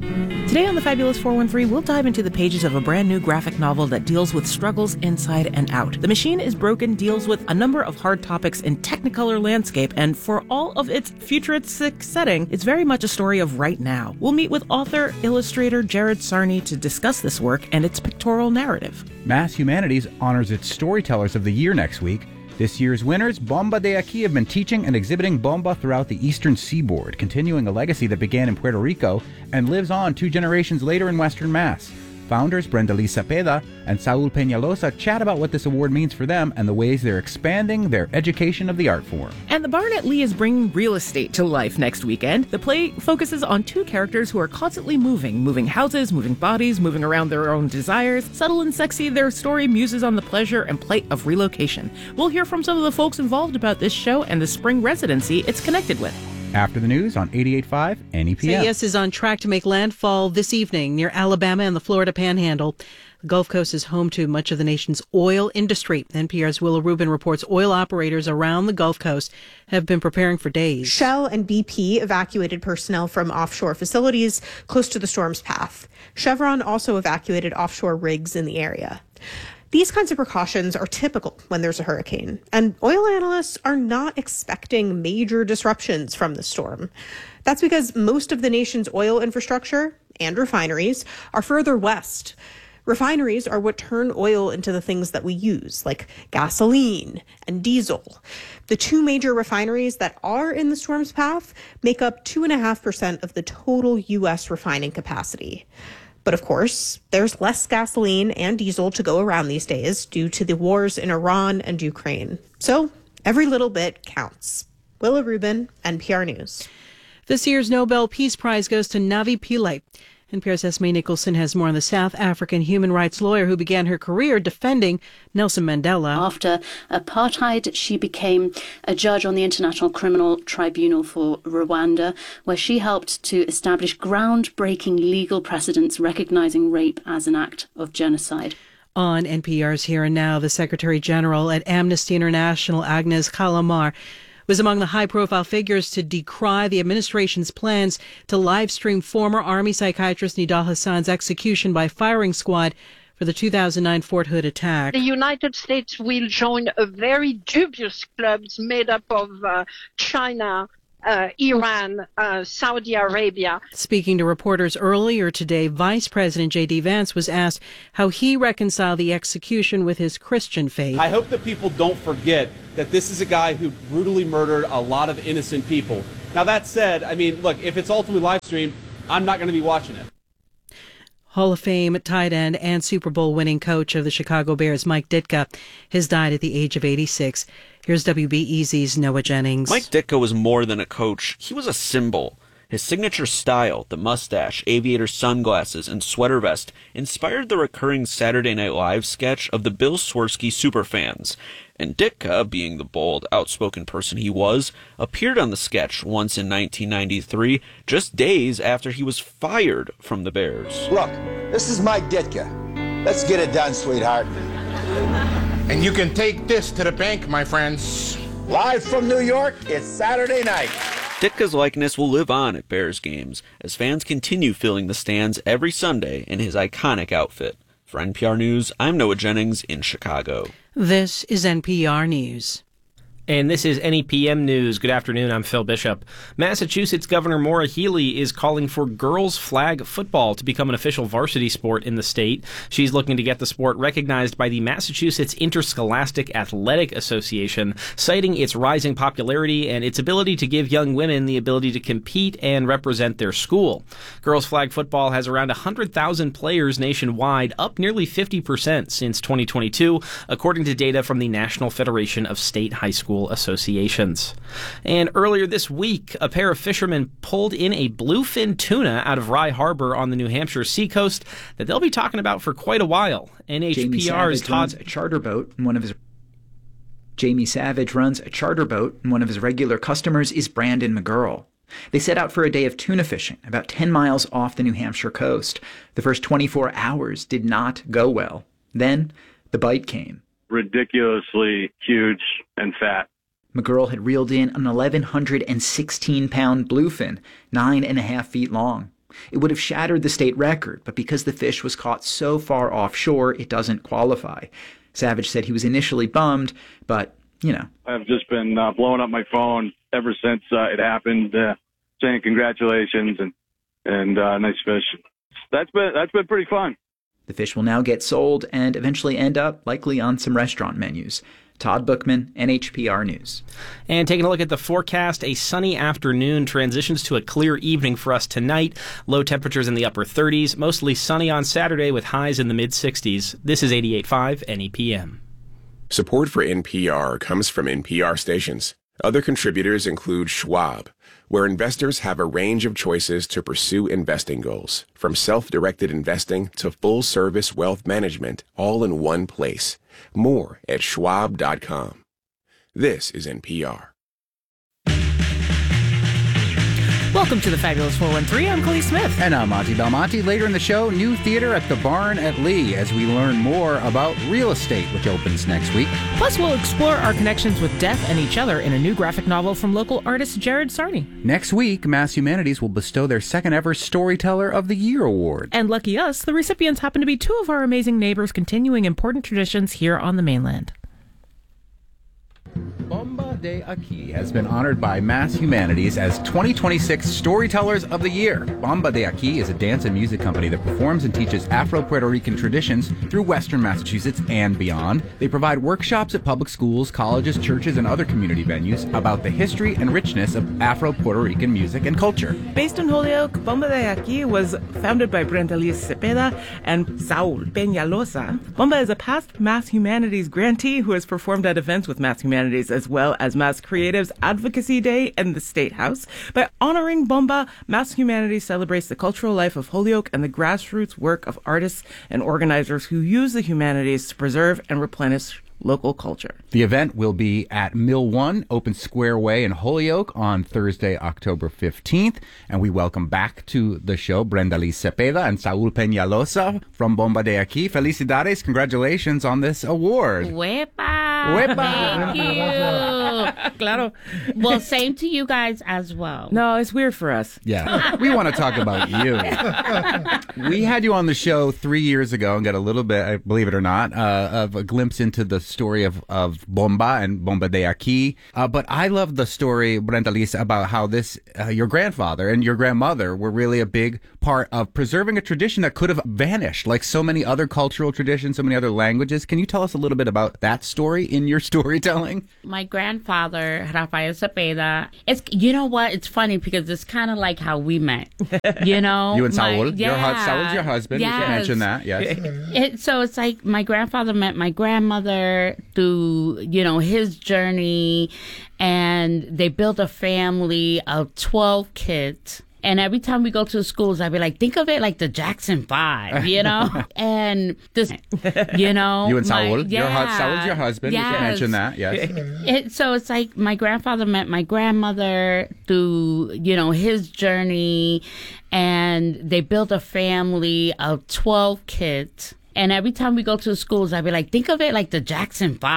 Today on the Fabulous 413, we'll dive into the pages of a brand new graphic novel that deals with struggles inside and out. The Machine is Broken deals with a number of hard topics in Technicolor landscape, and for all of its futuristic setting, it's very much a story of right now. We'll meet with author-illustrator Jared Sarney to discuss this work and its pictorial narrative. Mass Humanities honors its Storytellers of the Year next week. This year's winners, Bomba de Aquí, have been teaching and exhibiting bomba throughout the eastern seaboard, continuing a legacy that began in Puerto Rico and lives on 2 generations later in Western Mass. Founders Brenda Lee Cepeda and Saul Peñalosa chat about what this award means for them and the ways they're expanding their education of the art form. And the Barnett Lee is bringing real estate to life next weekend. The play focuses on 2 characters who are constantly moving houses, moving bodies, moving around their own desires. Subtle and sexy, their story muses on the pleasure and plight of relocation. We'll hear from some of the folks involved about this show and the spring residency it's connected with. After the news on 88.5 NEPM. Say Yes is on track to make landfall this evening near Alabama and the Florida Panhandle. The Gulf Coast is home to much of the nation's oil industry. NPR's Willa Rubin reports oil operators around the Gulf Coast have been preparing for days. Shell and BP evacuated personnel from offshore facilities close to the storm's path. Chevron also evacuated offshore rigs in the area. These kinds of precautions are typical when there's a hurricane, and oil analysts are not expecting major disruptions from the storm. That's because most of the nation's oil infrastructure and refineries are further west. Refineries are what turn oil into the things that we use, like gasoline and diesel. The 2 major refineries that are in the storm's path make up 2.5% of the total U.S. refining capacity. But of course, there's less gasoline and diesel to go around these days due to the wars in Iran and Ukraine. So every little bit counts. Willa Rubin, NPR News. This year's Nobel Peace Prize goes to Navi Pillay. NPR's Esme Nicholson has more on the South African human rights lawyer who began her career defending Nelson Mandela. After apartheid, she became a judge on the International Criminal Tribunal for Rwanda, where she helped to establish groundbreaking legal precedents recognizing rape as an act of genocide. On NPR's Here and Now, the Secretary General at Amnesty International, Agnes Kalamar, was among the high-profile figures to decry the administration's plans to live-stream former Army psychiatrist Nidal Hassan's execution by firing squad for the 2009 Fort Hood attack. The United States will join a very dubious club made up of China, Iran, Saudi Arabia. Speaking to reporters earlier today, Vice President J.D. Vance was asked how he reconciled the execution with his Christian faith. I hope that people don't forget that this is a guy who brutally murdered a lot of innocent people. Now, that said, I mean, look, if it's ultimately live streamed, I'm not going to be watching it. Hall of Fame tight end and Super Bowl winning coach of the Chicago Bears, Mike Ditka, has died at the age of 86. Here's WBEZ's Noah Jennings. Mike Ditka was more than a coach. He was a symbol. His signature style, the mustache, aviator sunglasses, and sweater vest, inspired the recurring Saturday Night Live sketch of the Bill Swerski superfans. And Ditka, being the bold, outspoken person he was, appeared on the sketch once in 1993, just days after he was fired from the Bears. Look, this is Mike Ditka. Let's get it done, sweetheart. And you can take this to the bank, my friends. Live from New York, it's Saturday night. Ditka's likeness will live on at Bears games as fans continue filling the stands every Sunday in his iconic outfit. For NPR News, I'm Noah Jennings in Chicago. This is NPR News. And this is NEPM News. Good afternoon, I'm Phil Bishop. Massachusetts Governor Maura Healey is calling for girls flag football to become an official varsity sport in the state. She's looking to get the sport recognized by the Massachusetts Interscholastic Athletic Association, citing its rising popularity and its ability to give young women the ability to compete and represent their school. Girls flag football has around 100,000 players nationwide, up nearly 50% since 2022, according to data from the National Federation of State High School Associations. And earlier this week, a pair of fishermen pulled in a bluefin tuna out of Rye Harbor on the New Hampshire seacoast that they'll be talking about for quite a while. NHPR's Todd Jamie Savage runs a charter boat, and one of his regular customers is Brandon McGurl. They set out for a day of tuna fishing about 10 miles off the New Hampshire coast. The first 24 hours did not go well. Then the bite came. Ridiculously huge and fat. McGurl had reeled in an 1,116-pound bluefin, 9.5 feet long. It would have shattered the state record, but because the fish was caught so far offshore, it doesn't qualify. Savage said he was initially bummed, but, I've just been blowing up my phone ever since it happened, saying congratulations and nice fish. That's been pretty fun. The fish will now get sold and eventually end up likely on some restaurant menus. Todd Bookman, NHPR News. And taking a look at the forecast, a sunny afternoon transitions to a clear evening for us tonight. Low temperatures in the upper 30s, mostly sunny on Saturday with highs in the mid-60s. This is 88.5 NEPM. Support for NPR comes from NPR stations. Other contributors include Schwab, where investors have a range of choices to pursue investing goals, from self-directed investing to full-service wealth management, all in one place. More at schwab.com. This is NPR. Welcome to the Fabulous 413. I'm Khalees Smith. And I'm Monty Belmonte. Later in the show, new theater at the Barn at Lee as we learn more about real estate, which opens next week. Plus, we'll explore our connections with death and each other in a new graphic novel from local artist Jared Sarney. Next week, Mass Humanities will bestow their second ever Storyteller of the Year award. And lucky us, the recipients happen to be two of our amazing neighbors continuing important traditions here on the mainland. Bomba de Aquí has been honored by Mass Humanities as 2026 Storytellers of the Year. Bomba de Aquí is a dance and music company that performs and teaches Afro-Puerto Rican traditions through Western Massachusetts and beyond. They provide workshops at public schools, colleges, churches, and other community venues about the history and richness of Afro-Puerto Rican music and culture. Based in Holyoke, Bomba de Aquí was founded by Brenda Liz Cepeda and Saul Peñalosa. Bomba is a past Mass Humanities grantee who has performed at events with Mass Humanities as well as Mass Creatives Advocacy Day and the State House. By honoring Bomba, Mass Humanities celebrates the cultural life of Holyoke and the grassroots work of artists and organizers who use the humanities to preserve and replenish local culture. The event will be at Mill 1, Open Square Way in Holyoke on Thursday, October 15th. And we welcome back to the show Brenda Liz Cepeda and Saul Peñalosa from Bomba de Aquí. Felicidades, congratulations on this award. Wepa! Wepa! Thank you. Claro. Well, same to you guys as well. No, it's weird for us. Yeah, we want to talk about you. We had you on the show 3 years ago and got a little bit, believe it or not, of a glimpse into the story of Bomba and Bomba de Aquí. But I love the story, Brenda Liz, about how this, your grandfather and your grandmother were really a big part of preserving a tradition that could have vanished, like so many other cultural traditions, so many other languages. Can you tell us a little bit about that story in your storytelling? My grandfather, Rafael Cepeda, you know what? It's funny because it's kind of like how we met. You know? You and Saul? Yeah. Saul's your husband. Yes. You should mention that, yes. So it's like my grandfather met my grandmother through, his journey, and they built a family of 12 kids. And every time we go to the schools, I'd be like, think of it like the Jackson 5, And this, You and Saul? Saul's your husband. Yes. You should mention that, yes. So it's like my grandfather met my grandmother through, his journey, and they built a family of 12 kids. And every time we go to the schools, I'd be like, think of it like the Jackson 5.